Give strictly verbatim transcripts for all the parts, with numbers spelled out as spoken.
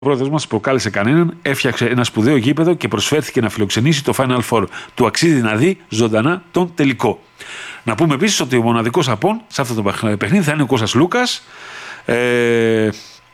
Ο πρόεδρος μας προκάλεσε κανέναν, έφτιαξε ένα σπουδαίο γήπεδο και προσφέρθηκε να φιλοξενήσει το Final Four. Του αξίζει να δει ζωντανά τον τελικό. Να πούμε επίσης ότι ο μοναδικός απόν σε αυτό το παιχνίδι θα είναι ο Κώστας Λούκας, ε,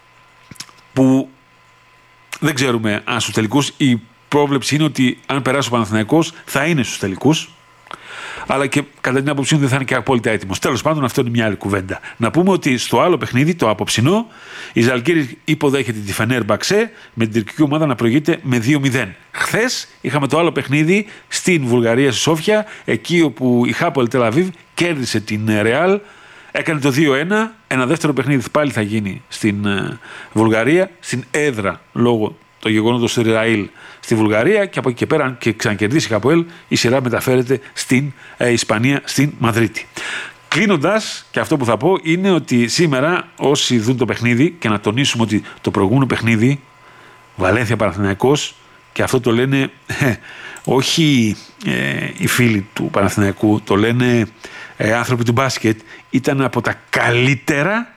που δεν ξέρουμε αν στους τελικούς. Η πρόβλεψη είναι ότι αν περάσει ο Παναθηναϊκός θα είναι στους τελικούς. Αλλά και κατά την άποψή μου δεν θα είναι και απόλυτα έτοιμος. Τέλος πάντων, αυτό είναι μια άλλη κουβέντα. Να πούμε ότι στο άλλο παιχνίδι, το απόψινό, η Ζαλγκίρις υποδέχεται τη Φενέρμπαξε με την τουρκική ομάδα να προηγείται με δύο μηδέν. Χθες είχαμε το άλλο παιχνίδι στην Βουλγαρία, στη Σόφια, εκεί όπου η Χάπολ Τελ Αβίβ κέρδισε την Ρεάλ, έκανε το δύο ένα. Ένα δεύτερο παιχνίδι πάλι θα γίνει στην Βουλγαρία, στην έδρα λόγω το γεγονότος του Ισραήλ στη Βουλγαρία, και από εκεί και πέρα, αν και ξανακερδίσει η Χαπόελ, η σειρά μεταφέρεται στην ε, Ισπανία, στην Μαδρίτη. Κλείνοντας, και αυτό που θα πω είναι ότι σήμερα όσοι δουν το παιχνίδι, και να τονίσουμε ότι το προηγούμενο παιχνίδι, Βαλένθια Παναθηναϊκός, και αυτό το λένε ε, όχι ε, οι φίλοι του Παναθηναϊκού, το λένε ε, άνθρωποι του μπάσκετ, ήταν από τα καλύτερα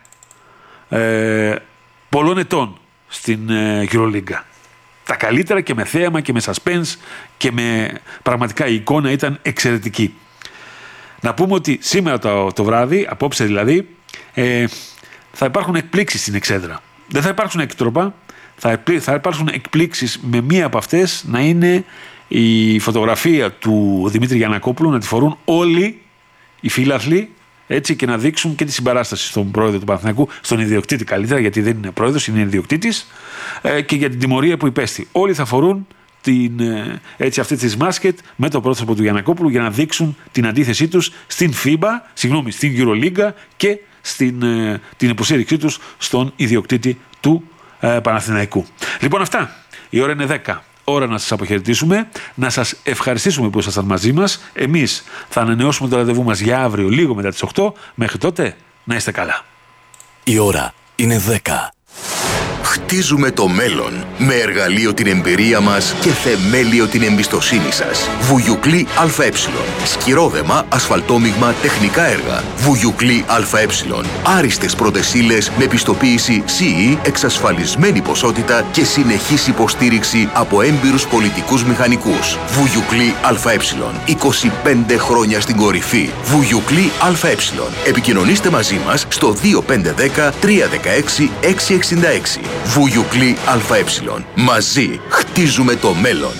ε, πολλών ετών στην ε, Euroliga. Τα καλύτερα, και με θέαμα και με suspense και με πραγματικά η εικόνα ήταν εξαιρετική. Να πούμε ότι σήμερα το, το βράδυ, απόψε δηλαδή, ε, θα υπάρχουν εκπλήξεις στην Εξέδρα. Δεν θα υπάρξουν έκτροπα, θα, θα υπάρξουν εκπλήξεις, με μία από αυτές να είναι η φωτογραφία του Δημήτρη Γιαννακόπουλου, να τη φορούν όλοι οι φίλαθλοι, έτσι, και να δείξουν και τη συμπαράσταση στον πρόεδρο του Παναθηναϊκού, στον ιδιοκτήτη καλύτερα, γιατί δεν είναι πρόεδρος, είναι ιδιοκτήτης, ε, και για την τιμωρία που υπέστη. Όλοι θα φορούν την, ε, έτσι, αυτή τη μάσκετ με το πρόσωπο του Γιαννακόπουλου για να δείξουν την αντίθεσή τους στην φίμπα, συγγνώμη, στην Euroliga και στην, ε, την υποστήριξή τους στον ιδιοκτήτη του ε, Παναθηναϊκού. Λοιπόν, αυτά. Η ώρα είναι δέκα. Ώρα να σας αποχαιρετήσουμε, να σας ευχαριστήσουμε που ήσασταν μαζί μας. Εμείς θα ανανεώσουμε το ραντεβού μας για αύριο λίγο μετά τις οκτώ. Μέχρι τότε να είστε καλά. Η ώρα είναι δέκα. Χτίζουμε το μέλλον με εργαλείο την εμπειρία μας και θεμέλιο την εμπιστοσύνη σας. Βουγιουκλή ΑΕ. Σκυρόδεμα, ασφαλτόμιγμα, τεχνικά έργα. Βουγιουκλή ΑΕ. Άριστες πρώτες ύλες με πιστοποίηση σι ι, εξασφαλισμένη ποσότητα και συνεχής υποστήριξη από έμπειρους πολιτικούς μηχανικούς. Βουγιουκλή ΑΕ. είκοσι πέντε χρόνια στην κορυφή. Βουγιουκλή ΑΕ. Επικοινωνήστε μαζί μας στο δύο πέντε ένα μηδέν τρία ένα έξι έξι έξι έξι. Βουγιουκλή ΑΕ. Μαζί χτίζουμε το μέλλον.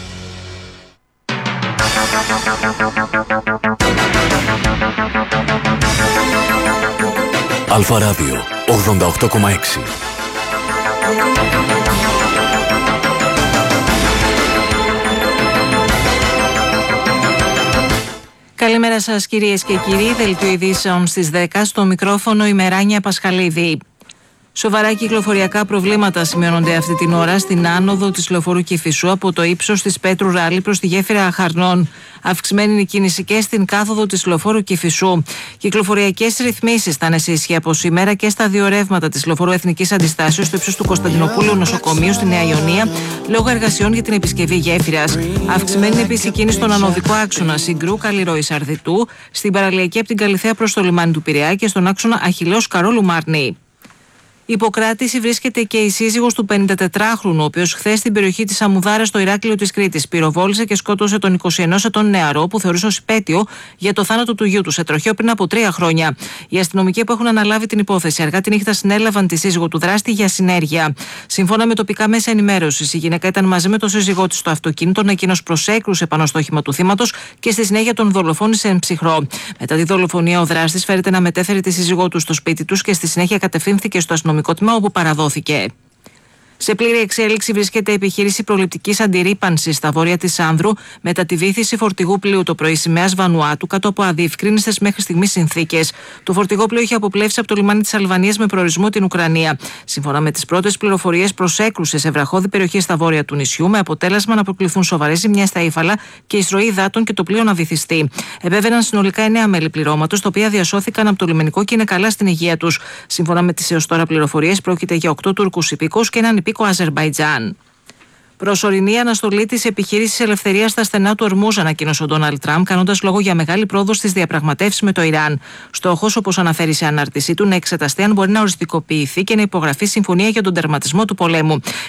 Αλφα Ράδιο ογδόντα οκτώ κόμμα έξι. Καλημέρα σας κυρίες και κύριοι, δελτίο ειδήσεων στις δέκα, στο μικρόφωνο η Μεράνια Πασχαλίδη. Σοβαρά κυκλοφοριακά προβλήματα σημειώνονται αυτή την ώρα στην άνοδο της λεωφορείου Κηφισού από το ύψος της Πέτρου Ράλη προς τη γέφυρα Αχαρνών. Αυξημένη είναι η κίνηση και στην κάθοδο της λεωφόρου Κηφισού. Κυκλοφοριακές ρυθμίσεις θα είναι σε ισχύ από σήμερα και στα δύο ρεύματα της λεωφόρου Εθνικής Αντιστάσεως στο ύψος του Κωνσταντινοπούλου Νοσοκομείου στη Νέα Ιωνία λόγω εργασιών για την επισκευή γέφυρας. Αυξημένη είναι επίσης η κίνηση στον ανωδικό άξονα Συγκρού Καλλιρόης Αρδιτού, στην παραλιακή από την Καλιθέα προς το λιμάνι του Πειραιά και στον άξονα Αχιλλέως Καρόλου Μάρνη. Υποκράτηση βρίσκεται και η σύζυγος του πενηντατετράχρονου, ο οποίος χθες στην περιοχή της Αμμουδάρας στο Ηράκλειο της Κρήτης πυροβόλησε και σκότωσε τον εικοσιενός ετών νεαρό που θεωρούσε ως υπέτειο για το θάνατο του γιού του σε τροχαίο πριν από τρία χρόνια. Οι αστυνομικοί που έχουν αναλάβει την υπόθεση αργά τη νύχτα συνέλαβαν τη σύζυγο του δράστη για συνέργεια. Σύμφωνα με τοπικά μέσα ενημέρωσης, η γυναίκα ήταν μαζί με τον σύζυγό της στο αυτοκίνητο, εκείνος προσέκρουσε πάνω στο όχημα του θύματος και στη συνέχεια τον δολοφόνησε εν ψυχρό. Μετά τη δολοφονία, ο δράστης φέρεται να μετέφερε τη σύζυγό του στο σπίτι τους και στη συνέχεια κατευθύνθηκε στο αστυνομικό τμήμα όπου παραδόθηκε. Σε πλήρη εξέλιξη βρίσκεται η επιχείρηση προληπτικής αντιρρύπανσης στα βόρεια της Άνδρου μετά τη βύθιση φορτηγού πλοίου το πρωί σημαίας Βανουάτου κάτω από αδιευκρίνιστες μέχρι στιγμής συνθήκες. Το φορτηγό πλοίο είχε αποπλέψει από το λιμάνι της Αλβανίας με προορισμό την Ουκρανία. Σύμφωνα με τις πρώτες πληροφορίες, προσέκρουσε σε βραχώδη περιοχή στα βόρεια του νησιού με αποτέλεσμα να προκληθούν σοβαρές ζημιές στα ύφαλα και εισρωή υδάτων και το πλοίο να βυθιστεί. Επέβαιναν συνολικά εννέα μέλη πληρώματος, τα οποία διασώθηκαν από το λιμενικό και είναι καλά στην υγεία τους. Σύμφωνα με τις έως τώρα πληροφορίες, πρόκειται για οκτώ Τούρκους υπήκοους και έναν υπήκο Αζερμπαϊτζάν. Προσωρινή αναστολή της επιχείρησης ελευθερίας στα στενά του Ορμούζ, ανακοίνωσε ο Ντόναλντ Τραμπ, κάνοντας λόγο για μεγάλη πρόοδο στις διαπραγματεύσεις με το Ιράν. Στόχος, όπως αναφέρει σε ανάρτησή του, να εξεταστεί αν μπορεί να οριστικοποιηθεί και να υπογραφεί συμφωνία για τον τερματισμό του πολέμου.